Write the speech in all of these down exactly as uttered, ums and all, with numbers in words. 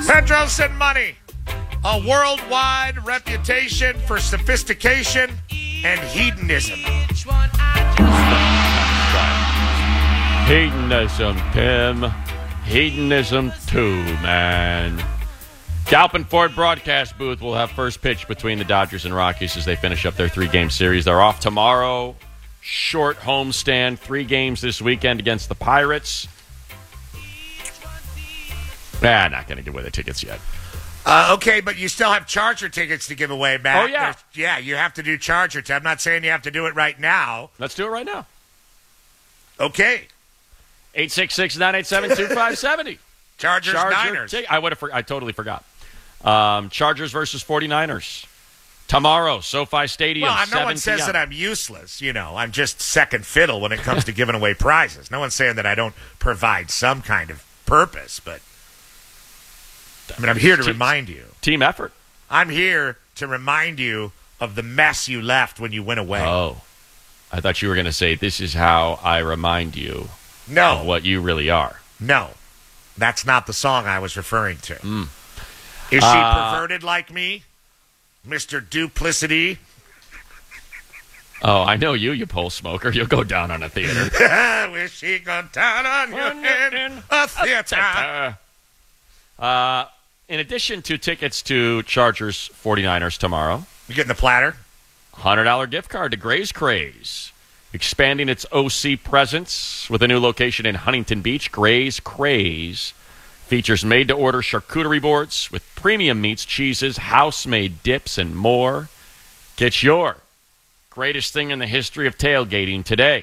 Petros and Money, a worldwide reputation for sophistication and hedonism. Hedonism, Tim. Hedonism too, man. Galpin Ford broadcast booth will have first pitch between the Dodgers and Rockies as they finish up their three-game series. They're off tomorrow. Short homestand, three games this weekend against the Pirates. Nah, not going to give away the tickets yet. Uh, okay, but you still have Charger tickets to give away, Matt. Oh, yeah. There's, yeah, you have to do Charger. T- I'm not saying you have to do it right now. Let's do it right now. Okay. eight six six, nine eight seven, two five seven zero. Chargers, Charger Niners. Tig- I would have. For- I totally forgot. Um, Chargers versus 49ers. Tomorrow, SoFi Stadium, Well, no seven one says p.m. that I'm useless. You know, I'm just second fiddle when it comes to giving away prizes. No one's saying that I don't provide some kind of purpose, but I mean, I'm here to Team- remind you. Team effort. I'm here to remind you of the mess you left when you went away. Oh, I thought you were going to say, this is how I remind you no, of what you really are. no, that's not the song I was referring to. Mm. Is she Uh, perverted like me, Mister Duplicity? Oh, I know you, you pole smoker. You'll go down on a theater. Wish she go down on your head in a theater. Uh, in addition to tickets to Chargers 49ers tomorrow, You getting the platter? one hundred dollars gift card to Gray's Craze. Expanding its O C presence with a new location in Huntington Beach, Gray's Craze features made-to-order charcuterie boards with premium meats, cheeses, house-made dips, and more. Get your greatest thing in the history of tailgating today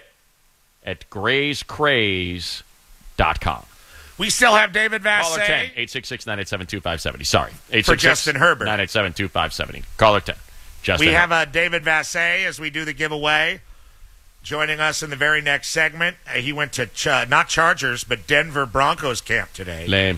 at grays craze dot com. We still have David Caller ten, Vassay. eight six six, nine eight seven, two five seven zero. Sorry. eight six six, Justin Herbert. nine eight seven, two five seven zero. Caller ten. Justin We have Herbert. uh, David Vassay as we do the giveaway. Joining us in the very next segment. Uh, he went to, Ch- not Chargers, but Denver Broncos camp today. Lame.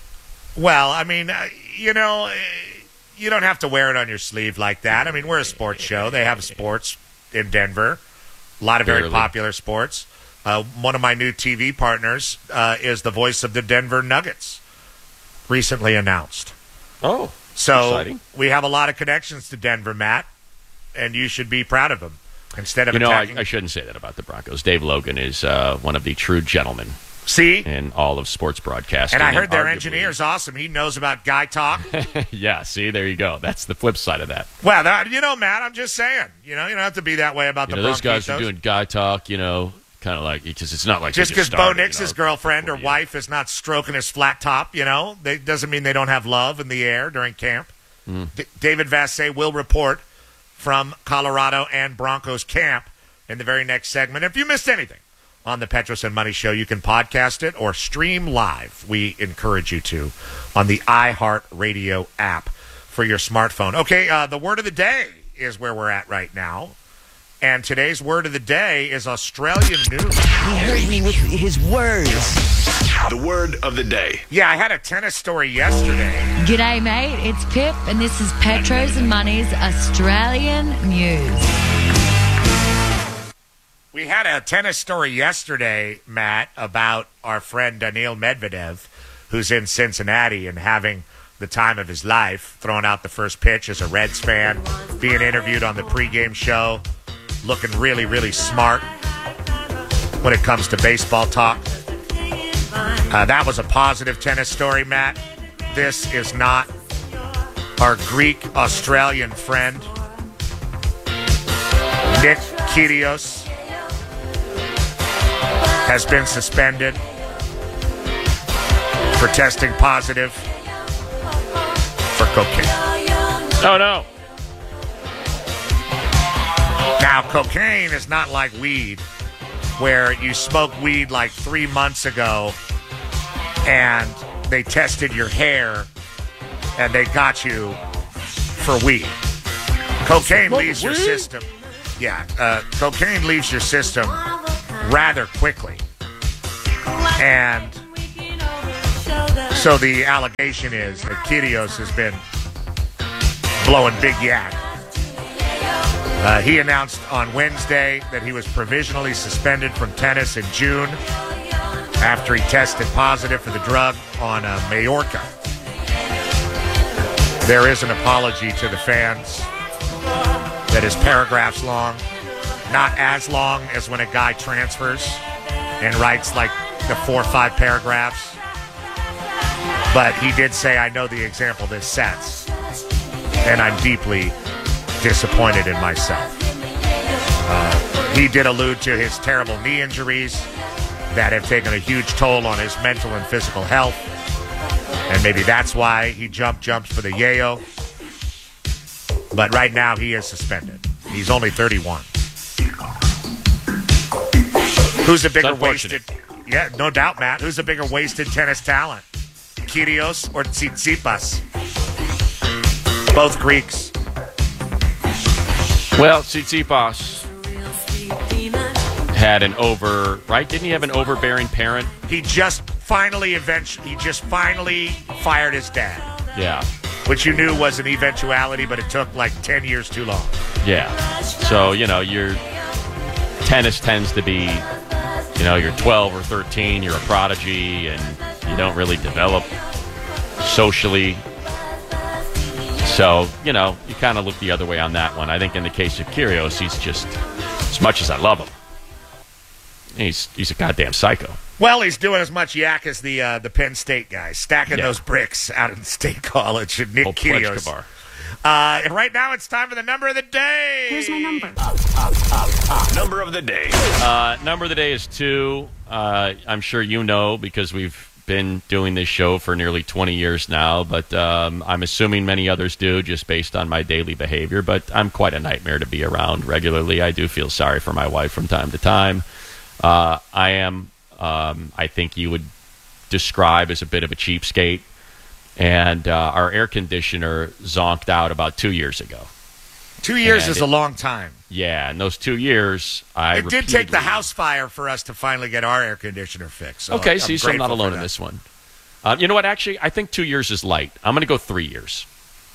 Well, I mean, uh, you know, uh, you don't have to wear it on your sleeve like that. I mean, we're a sports show. They have sports in Denver. A lot of very Barely. popular sports. Uh, one of my new T V partners uh, is the voice of the Denver Nuggets, recently announced. Oh, So exciting. we have a lot of connections to Denver, Matt, and you should be proud of him. Instead of You know, I, attacking... I shouldn't say that about the Broncos. Dave Logan is uh, one of the true gentlemen See? in all of sports broadcasting. And I heard their arguably- engineer's awesome. He knows about guy talk. Yeah, see, there you go. That's the flip side of that. Well, that, you know, Matt, I'm just saying. You know, you don't have to be that way about You the know, those Broncos. guys are doing guy talk, you know, kind of like, because it's not like Just they because Bo started, Nix' you know, girlfriend or before you- wife is not stroking his flat top, you know, they, doesn't mean they don't have love in the air during camp. Mm. D- David Vassay will report from Colorado and Broncos camp in the very next segment. If you missed anything on the Petros and Money Show, you can podcast it or stream live. We encourage you to on the iHeartRadio app for your smartphone. Okay, uh, the word of the day is where we're at right now. And today's word of the day is Australian news. He hurt me with his words. The word of the day. Yeah, I had a tennis story yesterday. G'day, mate. It's Pip, and this is Petros and Money's Australian News. We had a tennis story yesterday, Matt, about our friend Daniil Medvedev, who's in Cincinnati and having the time of his life, throwing out the first pitch as a Reds fan, being interviewed on the pregame show, looking really, really smart when it comes to baseball talk. Uh, that was a positive tennis story, Matt. This is not our Greek-Australian friend, Nick Kyrgios, has been suspended for testing positive for cocaine. Oh, no. Now, cocaine is not like weed, where you smoked weed like three months ago and they tested your hair and they got you for weed. Cocaine leaves your system. Yeah, uh, cocaine leaves your system rather quickly. And so the allegation is that Kyrgios has been blowing big yak. Uh, he announced on Wednesday that he was provisionally suspended from tennis in June after he tested positive for the drug on uh, Majorca. There is an apology to the fans that is paragraphs long. Not as long as when a guy transfers and writes like the four or five paragraphs. But he did say, I know the example this sets. And I'm deeply disappointed in myself. Uh, he did allude to his terrible knee injuries that have taken a huge toll on his mental and physical health. And maybe that's why he jumped jumps for the yayo. But right now he is suspended. He's only thirty-one. Who's a bigger wasted? Yeah, no doubt, Matt. Who's a bigger wasted tennis talent? Kyrgios or Tsitsipas? Both Greeks. Well, Tsitsipas had an over, right? Didn't he have an overbearing parent? He just finally, eventually, he just finally fired his dad. Yeah. Which you knew was an eventuality, but it took like ten years too long. Yeah. So, you know, your tennis tends to be, you know, you're twelve or thirteen, you're a prodigy, and you don't really develop socially. So, you know, you kind of look the other way on that one. I think in the case of Kyrgios, he's just, as much as I love him, he's he's a goddamn psycho. Well, he's doing as much yak as the uh, the Penn State guys, stacking Yeah. those bricks out in State College. And Nick Old Kyrgios. Pledge Uh, and right now it's time for the number of the day. Here's my number. Number of the day. Uh, number of the day is two. Uh, I'm sure you know because we've been doing this show for nearly twenty years now, but um, I'm assuming many others do just based on my daily behavior. But I'm quite a nightmare to be around regularly. I do feel sorry for my wife from time to time. Uh, I am, um, I think you would describe as a bit of a cheapskate. And uh, our air conditioner zonked out about two years ago. Two years And is it- a long time. Yeah, in those two years, I It did take the repeatedly- house fire for us to finally get our air conditioner fixed. So Okay, I'm see, so I'm not grateful for alone in that. this one. Um, you know what? Actually, I think two years is light. I'm going to go three years.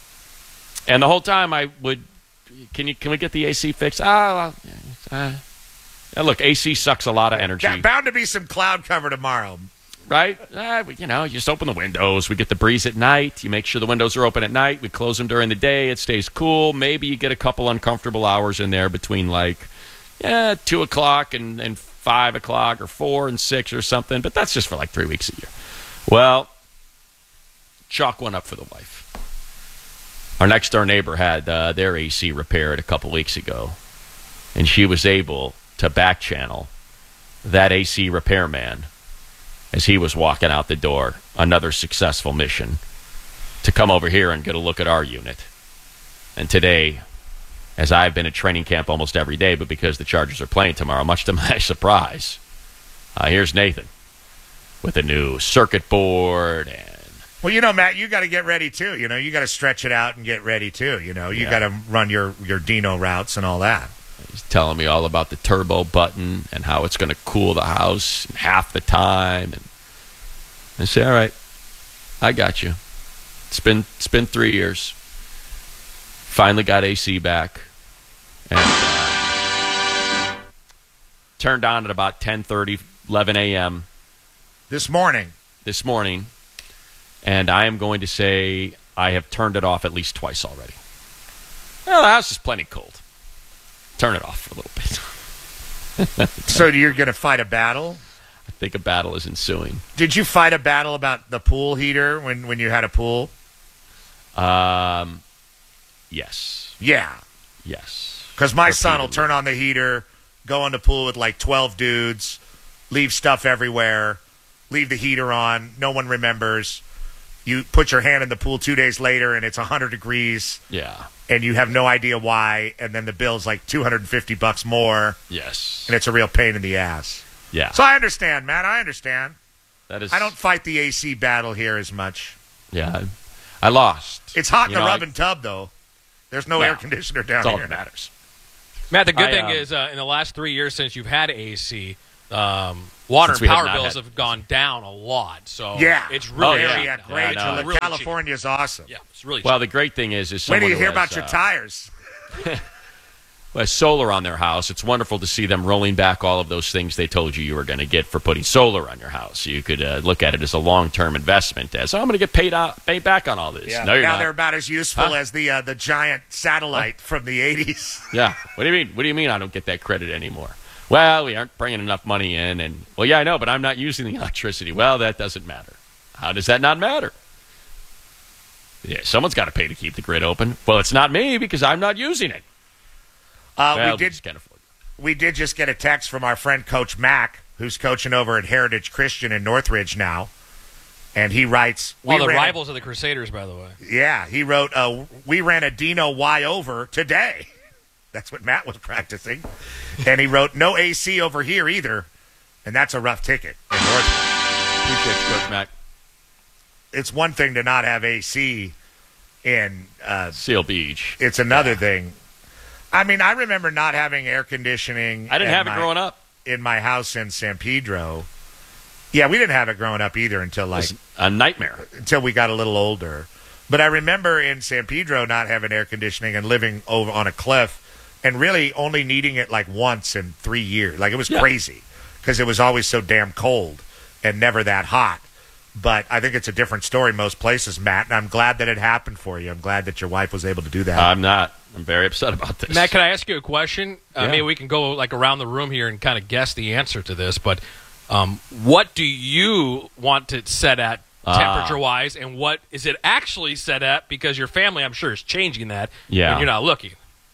And the whole time I would, can you can we get the A C fixed? Ah, well, uh, look, A C sucks a lot of energy, Yeah, bound to be some cloud cover tomorrow. right? Uh, you know, you just open the windows. We get the breeze at night. You make sure the windows are open at night. We close them during the day. It stays cool. Maybe you get a couple uncomfortable hours in there between like, yeah, two o'clock and, and five o'clock or four and six or something. But that's just for like three weeks a year. Well, chalk one up for the wife. Our next door neighbor had uh, their A C repaired a couple weeks ago, and she was able to back channel that A C repairman as he was walking out the door. Another successful mission to come over here and get a look at our unit. And today, as I've been at training camp almost every day, but because the Chargers are playing tomorrow, much to my surprise, uh, here's Nathan with a new circuit board and Well, you know, Matt, you got to get ready too. You know, you got to stretch it out and get ready too. You know, you Yeah. got to run your your Dino routes and all that. he's telling me all about the turbo button and how it's going to cool the house in half the time. And I say, all right, I got you. It's been it's been three years. Finally got A C back, and uh, turned on at about ten thirty, eleven a.m. This morning, this morning, and I am going to say I have turned it off at least twice already. Well, the house is plenty cold. Turn it off for a little bit. so you're going to fight a battle? I think a battle is ensuing. Did you fight a battle about the pool heater when, when you had a pool? Um, yes. Yeah. Yes. Because my son will Repeatedly. turn on the heater, go in the pool with like twelve dudes, leave stuff everywhere, leave the heater on, no one remembers. You put your hand in the pool two days later and it's one hundred degrees Yeah. and you have no idea why, and then the bill's like two hundred fifty bucks more, Yes. and it's a real pain in the ass. Yeah. So I understand, Matt. I understand. That is. I don't fight the A C battle here as much. Yeah. I, I lost. It's hot in You the know, rub I- and tub, though. There's no Yeah. air conditioner down That's all here. that matters. Matt, the good I, thing um, is, uh, in the last three years since you've had A C, um, water Since and we have power not bills had- have gone down a lot. So Yeah. it's Oh, really yeah. cheap Yeah, now. great. Yeah, I know. Look, Really California's awesome. cheap. Yeah, it's really Well, cheap. the great thing is, is When someone do you who hear has, about your uh, tires? uh, solar on their house, it's wonderful to see them rolling back all of those things they told you you were going to get for putting solar on your house. You could uh, look at it as a long-term investment, as oh, I'm going to get paid out, paid back on all this. Yeah. No, you're now not. they're about as useful Huh? as the uh, the giant satellite huh? from the eighties. Yeah. What do you mean? What do you mean I don't get that credit anymore? Well, we aren't bringing enough money in, and well, yeah, I know, but I'm not using the electricity. Well, that doesn't matter. How does that not matter? Yeah, someone's got to pay to keep the grid open. Well, it's not me because I'm not using it. Uh, well, we did. just can't afford it. We did just get a text from our friend Coach Mack, who's coaching over at Heritage Christian in Northridge now, and he writes, "Well, the ran rivals a, of the Crusaders, by the way." Yeah, he wrote, uh, "We ran a Dino Y over today." That's what Matt was practicing, and he wrote, "No A C over here either," and that's a rough ticket in Northridge. Appreciate you, Coach Mack. It's one thing to not have A C in uh, Seal Beach. It's another yeah. thing. I mean, I remember not having air conditioning. I didn't have my, it growing up. In my house in San Pedro. Yeah, we didn't have it growing up either until like a nightmare. Until we got a little older. But I remember in San Pedro not having air conditioning and living over on a cliff and really only needing it like once in three years. Like it was yeah. crazy because it was always so damn cold and never that hot. But I think it's a different story most places, Matt, and I'm glad that it happened for you. I'm glad that your wife was able to do that. I'm not. I'm very upset about this. Matt, can I ask you a question? Yeah. Uh, maybe we can go like around the room here and kind of guess the answer to this. But um, what do you want to set at temperature-wise, uh, and what is it actually set at? Because your family, I'm sure, is changing that yeah. when you're not looking.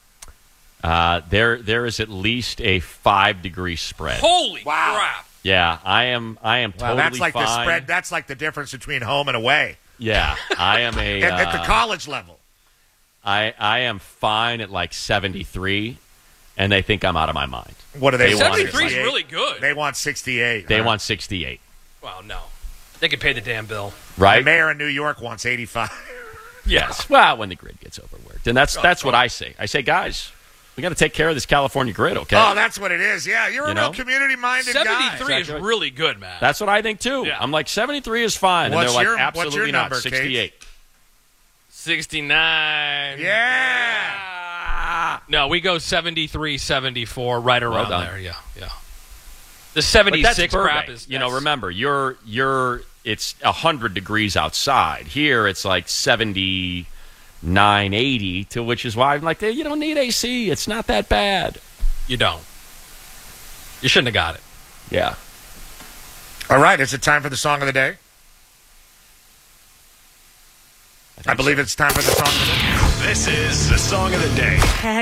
Uh, there, there is at least a five-degree spread. Holy wow. crap! Yeah, I am. I am totally wow, that's like fine. the spread. That's like the difference between home and away. Yeah, I am a at, uh, at the college level. I I am fine at like seventy-three, and they think I'm out of my mind. What do they, they want? seventy-three is really good. They want sixty-eight. They huh? want sixty-eight. Well, no, they can pay the damn bill, right? The mayor of New York wants eighty-five. Yes. Well, when the grid gets overworked, and that's that's what I say. I say, guys, we got to take care of this California grid, okay? Oh, that's what it is. Yeah, you're you a know? real community-minded guy. seventy-three is really good, man. That's what I think too. Yeah. I'm like seventy-three is fine, What's and they're like your, absolutely what's your not. number, sixty-eight. Kate? sixty-nine. Yeah. No, we go seventy-three, seventy-four, right around well there. Yeah, yeah. The seventy-six crap is, you know, remember, you're you're it's one hundred degrees outside. Here it's like seventy-nine, eighty, to which is why I'm like, hey, you don't need A C. It's not that bad. You don't. You shouldn't have got it. Yeah. All right, is it time for the song of the day? I, I believe so. It's time for the song of the day. This is the song of the day.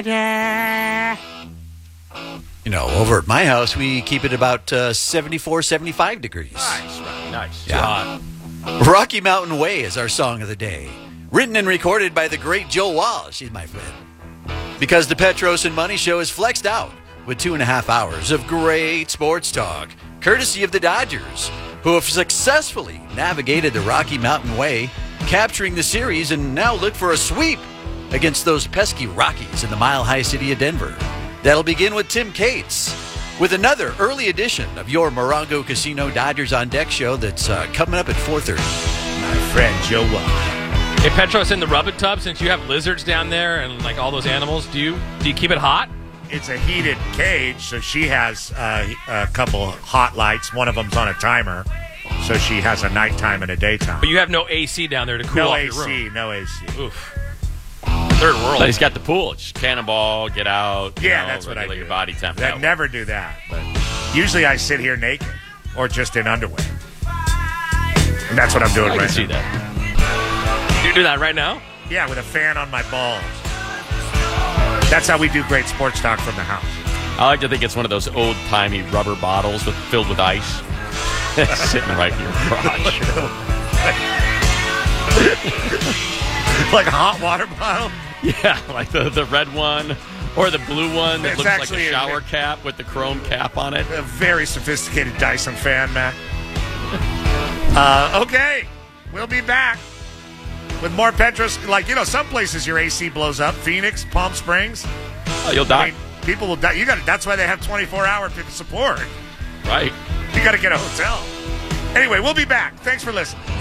You know, over at my house, we keep it about uh, seventy-four, seventy-five degrees. Nice, right. Nice. Yeah. Rocky Mountain Way is our song of the day. Written and recorded by the great Joe Walsh. She's my friend. Because the Petros and Money Show is flexed out with two and a half hours of great sports talk, courtesy of the Dodgers, who have successfully navigated the Rocky Mountain Way, capturing the series, and now look for a sweep against those pesky Rockies in the mile-high city of Denver. That'll begin with Tim Cates with another early edition of your Morongo Casino Dodgers on Deck show that's uh, coming up at four thirty. My friend Joe Walsh. Hey, Petros, in the rubbing tub, since you have lizards down there and like all those animals, do you do you keep it hot? It's a heated cage, so she has uh, a couple hot lights. One of them's on a timer, so she has a nighttime and a daytime. But you have no A C down there to cool no off A your C, room. no A C. Oof. Third world. But he's got the pool. Just cannonball, get out. You Yeah, know, that's what I do. Your body temp. I never do that, but usually I sit here naked or just in underwear. And that's what I'm doing I right can see now. that. You do that right now? Yeah, with a fan on my balls. That's how we do great sports talk from the house. I like to think it's one of those old-timey rubber bottles with filled with ice. Sitting right in your crotch. Like a hot water bottle? Yeah, like the, the red one or the blue one that It's looks like actually a a- shower cap with the chrome cap on it. A very sophisticated Dyson fan, Matt. Uh, okay, we'll be back with more Petros. Like, you know, some places your A C blows up. Phoenix, Palm Springs. Oh, you'll die. I mean, people will die. You got. That's why they have twenty-four hour support. Right. You got to get a hotel. Anyway, we'll be back. Thanks for listening.